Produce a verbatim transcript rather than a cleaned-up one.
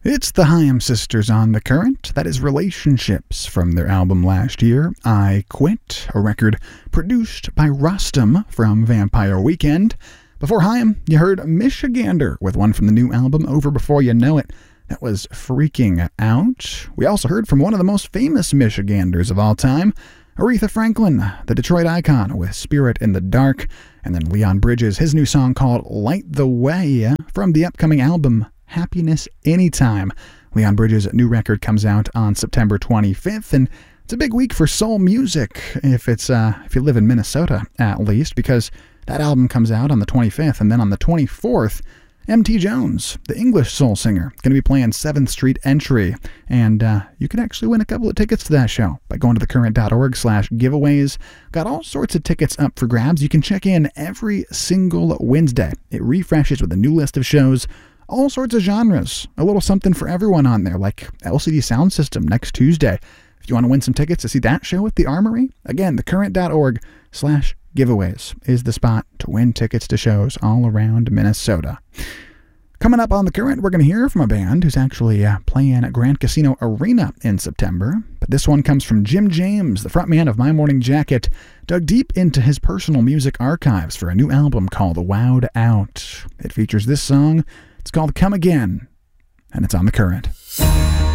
It's the Haim Sisters on The Current. That is Relationships from their album last year, I Quit, a record produced by Rustum from Vampire Weekend. Before Haim, you heard Michigander with one from the new album Over Before You Know It. That was Freaking Out. We also heard from one of the most famous Michiganders of all time, Aretha Franklin, the Detroit icon, with Spirit in the Dark. And then Leon Bridges, his new song called Light the Way from the upcoming album Happiness Anytime. Leon Bridges' new record comes out on September twenty-fifth, and it's a big week for soul music, if it's uh, if you live in Minnesota, at least, because that album comes out on the twenty-fifth, and then on the twenty-fourth, M T Jones, the English soul singer, going to be playing seventh Street Entry, and uh, you can actually win a couple of tickets to that show by going to thecurrent.org slash giveaways. Got all sorts of tickets up for grabs. You can check in every single Wednesday. It refreshes with a new list of shows, all sorts of genres, a little something for everyone on there, like L C D Sound System next Tuesday. If you want to win some tickets to see that show at the Armory, again, thecurrent.org slash giveaways is the spot to win tickets to shows all around Minnesota. Coming up on The Current, we're going to hear from a band who's actually uh, playing at Grand Casino Arena in September. But this one comes from Jim James, the frontman of My Morning Jacket, dug deep into his personal music archives for a new album called Wowed Out. It features this song. It's called Come Again, and it's on The Current.